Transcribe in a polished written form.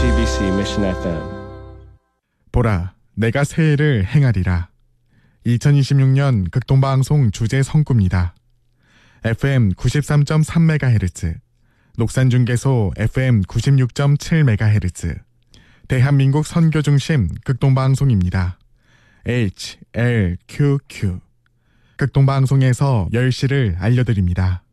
JTBC Mission FM. 보라, 내가 새해를 행하리라. 2026년 극동방송 주제 성구입니다. FM 93.3MHz, 녹산중계소 FM 96.7MHz, 대한민국 선교중심 극동방송입니다. HLQQ. 극동방송에서 10시를 알려드립니다.